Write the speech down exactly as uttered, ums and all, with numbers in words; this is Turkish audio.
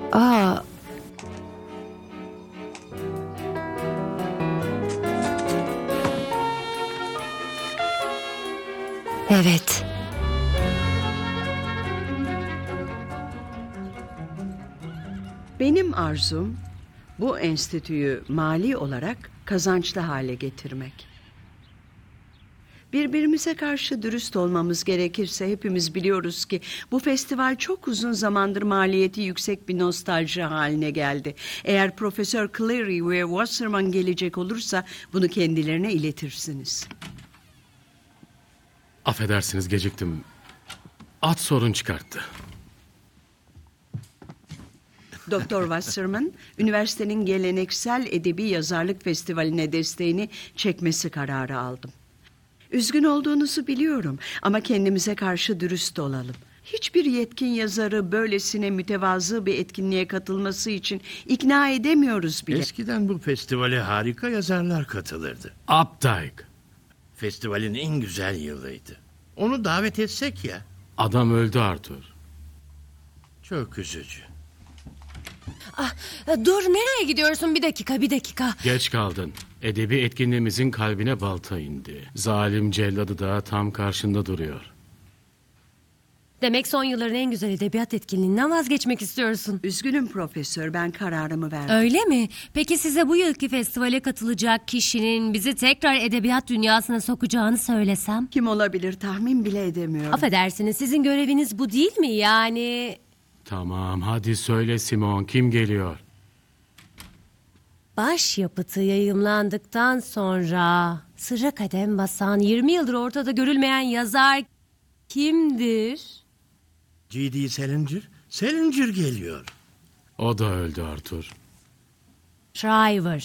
Aa, evet. Benim arzum bu enstitüyü mali olarak kazançlı hale getirmek. Birbirimize karşı dürüst olmamız gerekirse hepimiz biliyoruz ki bu festival çok uzun zamandır maliyeti yüksek bir nostalji haline geldi. Eğer Profesör Cleary ve Wasserman gelecek olursa bunu kendilerine iletirsiniz. Affedersiniz, geciktim. At sorun çıkarttı. Doktor Wasserman, üniversitenin geleneksel edebi yazarlık festivaline desteğini çekmesi kararı aldım. Üzgün olduğunuzu biliyorum ama kendimize karşı dürüst olalım. Hiçbir yetkin yazarı böylesine mütevazı bir etkinliğe katılması için ikna edemiyoruz bile. Eskiden bu festivale harika yazarlar katılırdı. Updike. Festivalin en güzel yılıydı. Onu davet etsek ya. Adam öldü Arthur. Çok üzücü. Ah, dur, nereye gidiyorsun? Bir dakika, bir dakika. Geç kaldın. Edebi etkinliğimizin kalbine balta indi. Zalim celladı da tam karşında duruyor. Demek son yılların en güzel edebiyat etkinliğinden vazgeçmek istiyorsun. Üzgünüm profesör, ben kararımı verdim. Öyle mi? Peki size bu yılki festivale katılacak kişinin bizi tekrar edebiyat dünyasına sokacağını söylesem? Kim olabilir tahmin bile edemiyorum. Affedersiniz, sizin göreviniz bu değil mi? Yani... Tamam, hadi söyle Simon, kim geliyor? Başyapıtı yayımlandıktan sonra sıra kadem basan, yirmi yıldır ortada görülmeyen yazar kimdir? G D Salinger, Salinger geliyor. O da öldü Arthur. Shriver.